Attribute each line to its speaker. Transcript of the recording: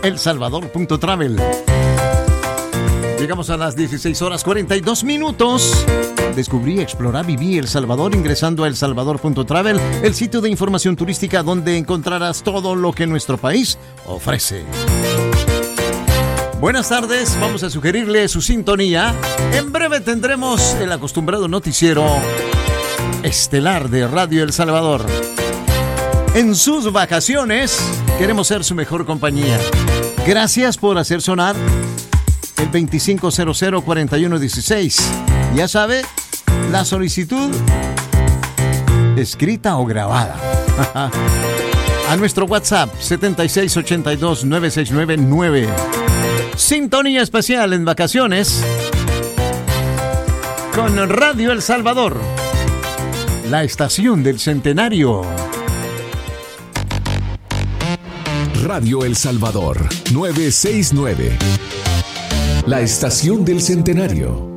Speaker 1: elsalvador.travel. Llegamos a las 16 horas 42 minutos. Descubrí, explorá, viví El Salvador ingresando a elsalvador.travel, el sitio de información turística donde encontrarás todo lo que nuestro país ofrece. Buenas tardes, vamos a sugerirle su sintonía. En breve tendremos el acostumbrado noticiero estelar de Radio El Salvador. En sus vacaciones queremos ser su mejor compañía. Gracias por hacer sonar el 2500-4116. Ya sabe, la solicitud escrita o grabada. A nuestro WhatsApp 7682-9699. Sintonía especial en vacaciones con Radio El Salvador, la estación del centenario.
Speaker 2: Radio El Salvador 969, la estación del centenario.